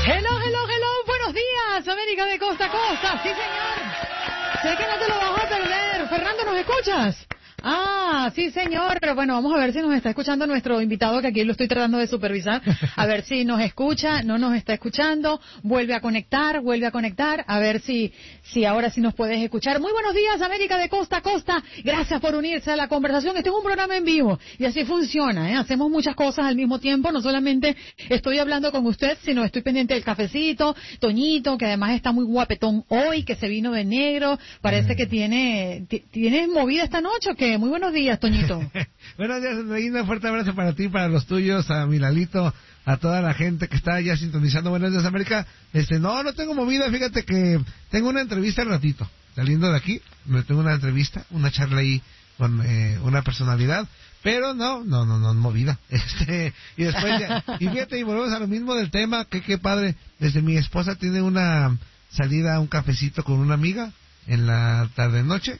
Hello, hello, hello, buenos días, América de costa a costa, sí señor. Sé que no te lo vas a perder. Fernando, ¿nos escuchas? Ah, sí señor, pero bueno, vamos a ver si nos está escuchando nuestro invitado, que aquí lo estoy tratando de supervisar, a ver si nos escucha, no nos está escuchando, vuelve a conectar, a ver si ahora sí nos puedes escuchar. Muy buenos días, América de costa a costa, gracias por unirse a la conversación. Este es un programa en vivo y así funciona, ¿eh? Hacemos muchas cosas al mismo tiempo, no solamente estoy hablando con usted, sino estoy pendiente del cafecito, Toñito, que además está muy guapetón hoy, que se vino de negro, parece que tiene movida esta noche, ¿o qué? Muy buenos días, Toñito. Buenos días, Andreina, un fuerte abrazo para ti, para los tuyos, a mi Lalito, a toda la gente que está ya sintonizando. Buenos días, América. No tengo movida, fíjate que tengo una entrevista al ratito, saliendo de aquí, me tengo una entrevista, una charla ahí con una personalidad, pero no movida. Y después ya, y fíjate, y volvemos a lo mismo del tema, que qué padre, desde mi esposa tiene una salida a un cafecito con una amiga en la tarde-noche.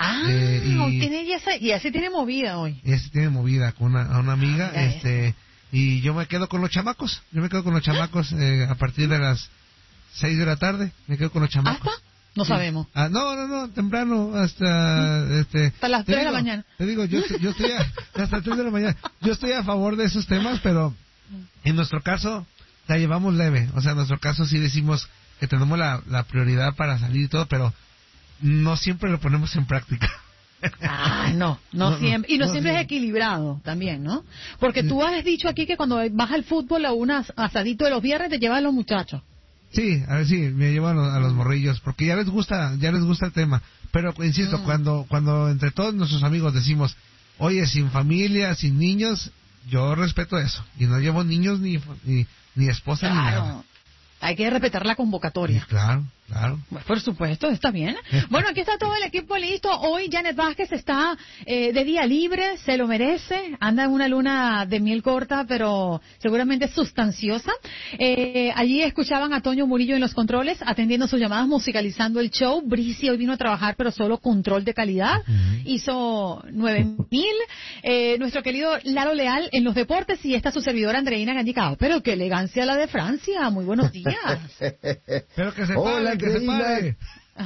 Y así tiene movida hoy. Y así tiene movida con a una amiga, y yo me quedo con los chamacos. A partir de las 6 de la tarde, me quedo con los chamacos. ¿Hasta? No sabemos. No, temprano, hasta las 3 de la mañana. Te digo, yo estoy hasta 3 de la mañana. Yo estoy a favor de esos temas, pero en nuestro caso la llevamos leve. O sea, en nuestro caso sí decimos que tenemos la prioridad para salir y todo, pero no siempre lo ponemos en práctica. No siempre. Y no siempre es equilibrado también, ¿no? Porque tú has dicho aquí que cuando vas al fútbol a un asadito de los viernes te llevas a los muchachos. Sí, a ver, sí, me llevan a los morrillos, porque ya les gusta el tema. Pero, insisto, cuando entre todos nuestros amigos decimos, oye, sin familia, sin niños, yo respeto eso. Y no llevo niños ni esposa ni nada. Hay que respetar la convocatoria. Sí, claro. Por supuesto, está bien. Bueno, aquí está todo el equipo listo. Hoy Janet Vázquez está de día libre, se lo merece. Anda en una luna de miel corta, pero seguramente sustanciosa. Allí escuchaban a Toño Murillo en los controles, atendiendo sus llamadas, musicalizando el show. Brici hoy vino a trabajar, pero solo control de calidad. Hizo 9,000. Nuestro querido Lalo Leal en los deportes, y esta su servidora Andreina Gañicao. Pero qué elegancia la de Francia. Muy buenos días. Pero que se Hola, pare, que se pare.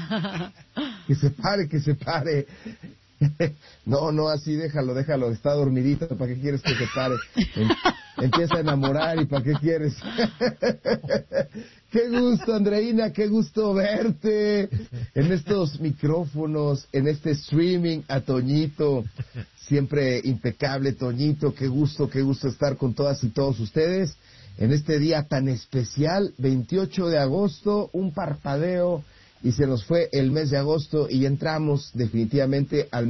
Que se pare. No, así déjalo, está dormidito, ¿para qué quieres que se pare? Empieza a enamorar, ¿y para qué quieres? Qué gusto, Andreina, qué gusto verte en estos micrófonos, en este streaming, a Toñito, siempre impecable, Toñito, qué gusto estar con todas y todos ustedes en este día tan especial, 28 de agosto, un parpadeo, y se nos fue el mes de agosto, y entramos definitivamente al